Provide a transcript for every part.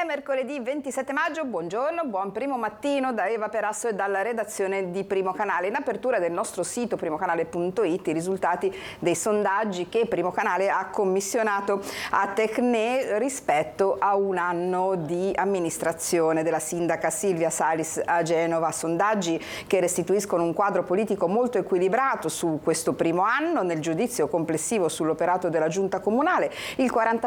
È mercoledì 27 maggio, buongiorno, buon primo mattino da Eva Perasso e dalla redazione di Primo Canale. In apertura del nostro sito primocanale.it i risultati dei sondaggi che Primo Canale ha commissionato a Tecne rispetto a un anno di amministrazione della sindaca Silvia Salis a Genova. Sondaggi che restituiscono un quadro politico molto equilibrato su questo primo anno. Nel giudizio complessivo sull'operato della giunta comunale, il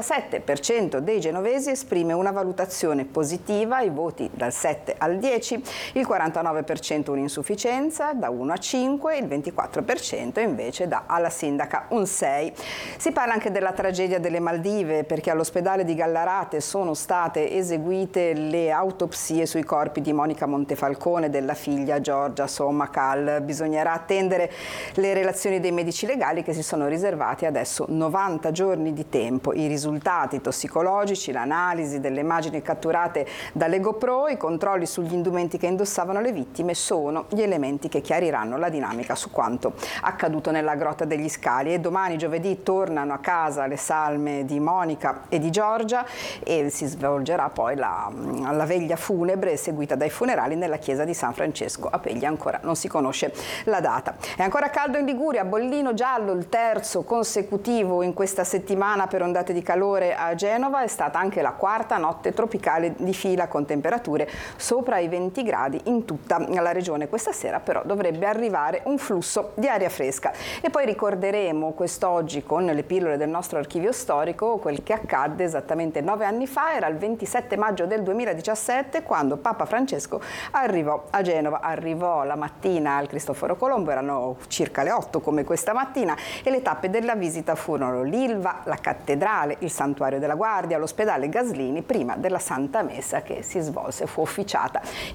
47% dei genovesi esprime una valutazione positiva, i voti dal 7 al 10, il 49% un'insufficienza, da 1 a 5, il 24% invece dà alla sindaca un 6. Si parla anche della tragedia delle Maldive, perché all'ospedale di Gallarate sono state eseguite le autopsie sui corpi di Monica Montefalcone e della figlia Giorgia Sommacal. Bisognerà attendere le relazioni dei medici legali che si sono riservati adesso 90 giorni di tempo. I risultati tossicologici, l'analisi delle immagini catturate dalle GoPro, i controlli sugli indumenti che indossavano le vittime sono gli elementi che chiariranno la dinamica su quanto accaduto nella Grotta degli Scali. E domani, giovedì, tornano a casa le salme di Monica e di Giorgia e si svolgerà poi la veglia funebre seguita dai funerali nella chiesa di San Francesco a Peglia. Ancora non si conosce la data. È ancora caldo in Liguria, bollino giallo, il terzo consecutivo in questa settimana per ondate di calore a Genova. È stata anche la quarta notte tropicale di fila con temperature sopra i 20 gradi in tutta la regione. Questa sera però dovrebbe arrivare un flusso di aria fresca. E poi ricorderemo quest'oggi con le pillole del nostro archivio storico quel che accadde esattamente 9 anni fa. Era il 27 maggio del 2017 quando Papa Francesco arrivò a Genova. Arrivò la mattina al Cristoforo Colombo, erano circa le 8 come questa mattina, e le tappe della visita furono l'Ilva, la cattedrale, il Santuario della Guardia, l'ospedale Gaslini prima della Santa Messa che si svolse, fu officiata